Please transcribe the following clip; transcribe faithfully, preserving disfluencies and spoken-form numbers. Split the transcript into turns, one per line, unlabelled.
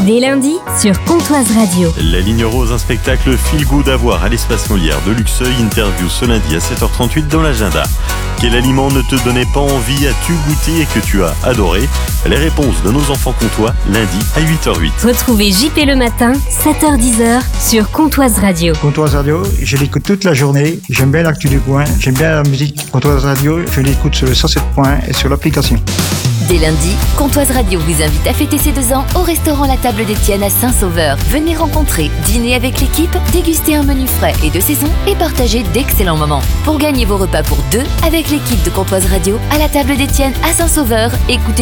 Dès lundi sur Comtoise Radio.
La Ligne Rose, un spectacle feel good à voir à l'espace Molière de Luxeuil. Interview ce lundi à sept heures trente-huit dans l'agenda. Quel aliment ne te donnait pas envie as-tu goûté et que tu as adoré? Les réponses de nos enfants comtois, lundi à huit heures huit.
Retrouvez J P le matin, sept heures dix sur Comtoise Radio.
Comtoise Radio, je l'écoute toute la journée. J'aime bien l'actu du coin, j'aime bien la musique. Comtoise Radio, je l'écoute sur le cent sept point et sur l'application.
Dès lundi, Comtoise Radio vous invite à fêter ses deux ans au restaurant La Table d'Étienne à Saint-Sauveur. Venez rencontrer, dîner avec l'équipe, déguster un menu frais et de saison et partager d'excellents moments. Pour gagner vos repas pour deux avec l'équipe de Comtoise Radio à La Table d'Étienne à Saint-Sauveur, écoutez